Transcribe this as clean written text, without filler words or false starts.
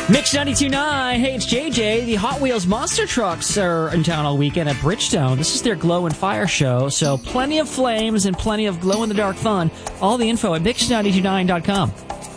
Mix 92.9. Hey, it's JJ. The Hot Wheels monster trucks are in town all weekend at Bridgestone. This is their Glow and Fire show, so plenty of flames and plenty of glow-in-the-dark fun. All the info at Mix929.com.